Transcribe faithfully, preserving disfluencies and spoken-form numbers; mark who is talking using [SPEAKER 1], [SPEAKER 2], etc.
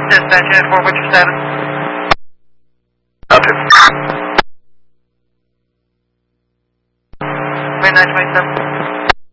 [SPEAKER 1] Dispatch unit four, what's your status?
[SPEAKER 2] Copy.
[SPEAKER 1] Wind nine twenty-seven.